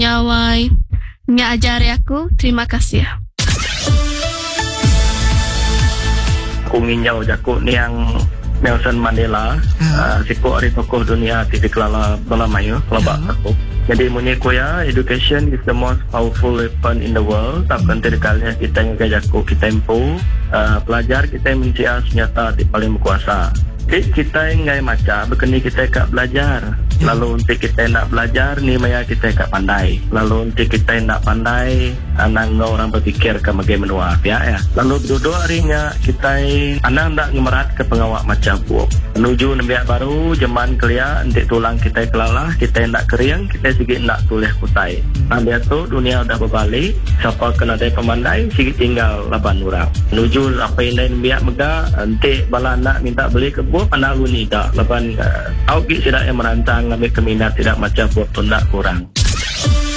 gawai ngajari aku. Terima kasih. Aku nginjau jakuk ni yang Nelson Mandela, siku hari tokoh dunia TV Kelala Belamayu, Kelabak aku. Jadi munyi kuya, education is the most powerful weapon in the world. Tak penting kalian kita ngajaku kita impu, pelajar kita mencia senjata di paling berkuasa. Jadi kita ngai maca, berkeni kita kak belajar. Lalu untuk kita nak belajar ni maya kita kak pandai. Lalu untuk kita nak pandai, anang orang berfikir ke bagai menua ya. Lalu duduk harinya kita anang nak ngemerat ke pengawak macam buok. Menuju nembiak baru zaman kelia untuk tulang kita kelalah, kita nak keriang, kita sikit nak tulis kutai. Ambil tu dunia dah berbalik, siapa kena ada pemandai sikit tinggal laban orang. Menuju apa yang lain nembiak megah, nanti bala nak minta beli ke buok, pandang ni tak. Laban awak tidak yang merancang ambil keminat tidak macam buok pun tak kurang.